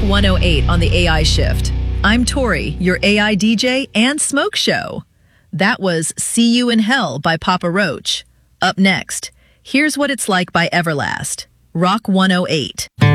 108 on the AI Shift. I'm Tori, your AI DJ and smoke show. That was See You in Hell by Papa Roach. Up next, Here's What It's Like by Everlast. Rock 108.